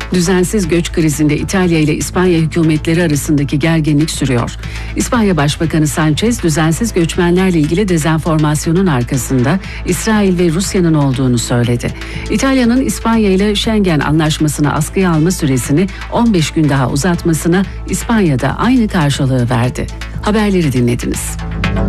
Düzensiz göç krizinde İtalya ile İspanya hükümetleri arasındaki gerginlik sürüyor. İspanya Başbakanı Sanchez, düzensiz göçmenlerle ilgili dezenformasyonun arkasında İsrail ve Rusya'nın olduğunu söyledi. İtalya'nın İspanya ile Schengen Anlaşması'nı askıya alma süresini 15 gün daha uzatmasına İspanya da aynı karşılığı verdi. Haberleri dinlediniz.